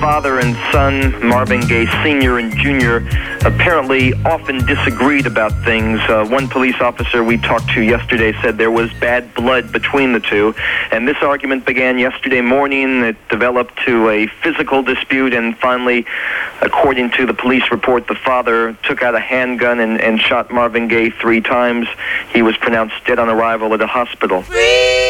father and son, Marvin Gaye Sr. and Jr., apparently often disagreed about things. One police officer we talked to yesterday said there was bad blood between the two, and this argument began yesterday morning. It developed to a physical dispute, and finally, according to the police report, the father took out a handgun and shot Marvin Gaye 3 times. He was pronounced dead on arrival at a hospital.